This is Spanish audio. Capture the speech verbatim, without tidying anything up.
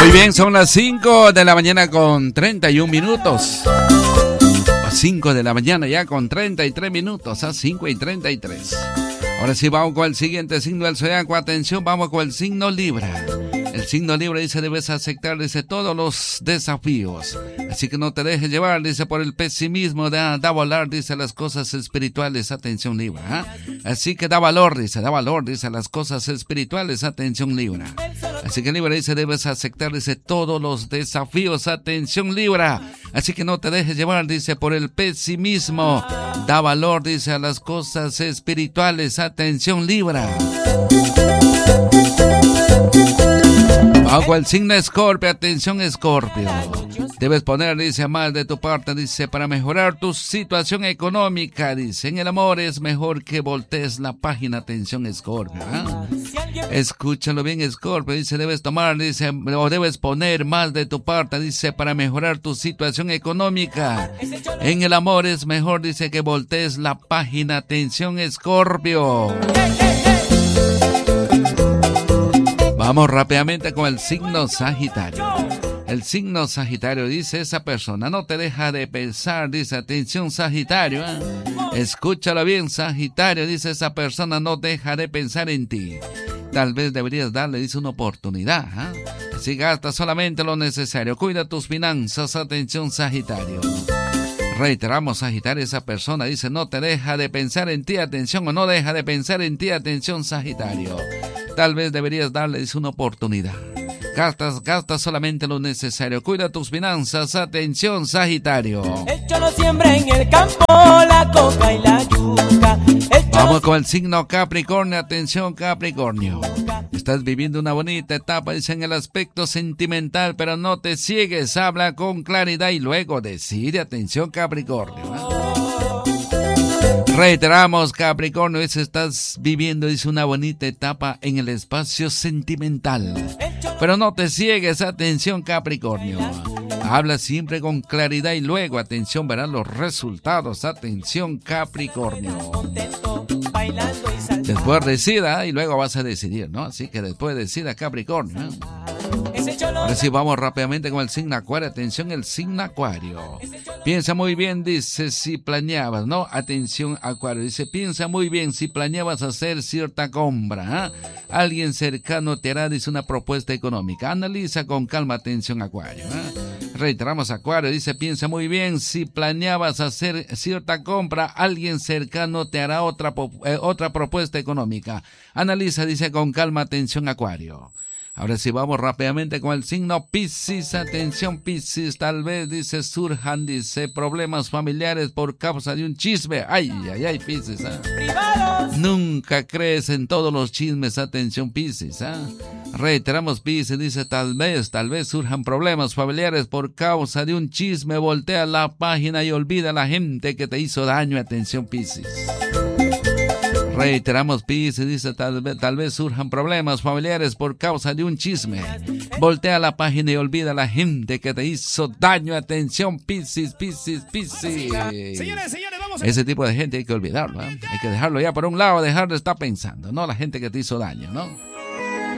Muy bien, son las cinco de la mañana con treinta y un minutos. A cinco de la mañana ya con treinta y tres minutos, a cinco y treinta y tres. Ahora sí vamos con el siguiente signo del zodiaco. Atención, vamos con el signo Libra. El signo Libra dice, debes aceptar, dice, todos los desafíos. Así que no te dejes llevar, dice, por el pesimismo. Da, da valor, dice, a las cosas espirituales. Atención, Libra. ¿eh? Así que da valor, dice, da valor, dice, a las cosas espirituales. Atención, Libra. Así que Libra dice, debes aceptar, dice, todos los desafíos. Atención, Libra. Así que no te dejes llevar, dice, por el pesimismo. Da valor, dice, a las cosas espirituales. Atención, Libra. Bajo el signo Escorpio, atención Escorpio. Debes poner, dice, más de tu parte, dice, para mejorar tu situación económica. Dice, en el amor es mejor que voltees la página. Atención Escorpio. ¿eh? Escúchalo bien, Escorpio. Dice, debes tomar, dice, o debes poner más de tu parte, dice, para mejorar tu situación económica. En el amor es mejor, dice, que voltees la página. Atención Escorpio. Vamos rápidamente con el signo Sagitario. El signo Sagitario dice, esa persona no te deja de pensar, dice, atención Sagitario. ¿eh? Escúchalo bien, Sagitario, dice, esa persona no deja de pensar en ti. Tal vez deberías darle, dice, una oportunidad. ¿eh? Así gasta solamente lo necesario. Cuida tus finanzas, atención Sagitario. Reiteramos, Sagitario, esa persona dice, no te deja de pensar en ti, atención, o no deja de pensar en ti, atención Sagitario. Tal vez deberías darle, dice, una oportunidad. Gastas, gastas solamente lo necesario. Cuida tus finanzas, atención Sagitario. El cholo siembra en el campo la coca y la yuca. Vamos con el signo Capricornio, atención Capricornio. Estás viviendo una bonita etapa, dice, en el aspecto sentimental, pero no te ciegues, habla con claridad y luego decide, atención Capricornio. ¿eh? Reiteramos, Capricornio, dice, estás viviendo, dice, una bonita etapa en el espacio sentimental, pero no te ciegues, atención Capricornio. Habla siempre con claridad y luego, atención, verás los resultados, atención Capricornio. Después decida y luego vas a decidir, ¿no? Así que después decida, Capricornio. ¿eh? Ahora sí, vamos rápidamente con el signo Acuario. Atención, el signo Acuario. Piensa muy bien, dice, si planeabas, ¿no? Atención, Acuario. Dice, piensa muy bien si planeabas hacer cierta compra. ¿eh? Alguien cercano te hará, dice, una propuesta económica. Analiza con calma, atención, Acuario. ¿eh? Reiteramos, Acuario. Dice, piensa muy bien si planeabas hacer cierta compra. Alguien cercano te hará otra, eh, otra propuesta económica. Analiza, dice, con calma, atención, Acuario. Ahora sí, vamos rápidamente con el signo Piscis. Atención, Piscis, tal vez, dice, surjan, dice, problemas familiares por causa de un chisme. Ay, ay, ay, Piscis. ¿eh? Nunca crees en todos los chismes. Atención, Piscis. ¿eh? Reiteramos, Piscis, dice, tal vez, tal vez surjan problemas familiares por causa de un chisme. Voltea la página y olvida a la gente que te hizo daño. Atención, Piscis. Reiteramos, Piscis, dice, tal vez, tal vez surjan problemas familiares por causa de un chisme. Voltea la página y olvida a la gente que te hizo daño. Atención, Piscis, Piscis, Piscis. Señores, señores, vamos a... Ese tipo de gente hay que olvidarlo, ¿eh? Hay que dejarlo ya por un lado, dejar de estar pensando, ¿no? La gente que te hizo daño, ¿no?